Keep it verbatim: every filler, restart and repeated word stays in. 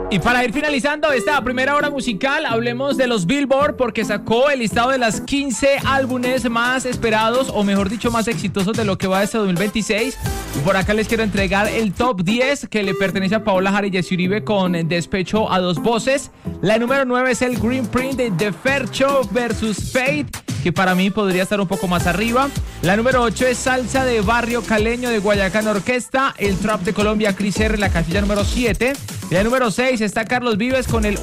Y para ir finalizando esta primera hora musical, hablemos de los Billboard, porque sacó el listado de las quince álbumes más esperados, o mejor dicho, más exitosos de lo que va de este dos mil veintiséis. Y por acá les quiero entregar el top diez que le pertenece a Paola Jara y Jessy Uribe con Despecho a dos voces. La número nueve es el Green Print de The Fercho versus Fate, que para mí podría estar un poco más arriba. La número ocho es Salsa de Barrio Caleño de Guayacán Orquesta. El Trap de Colombia, Cris R, la casilla número siete. Y la número seis está Carlos Vives con el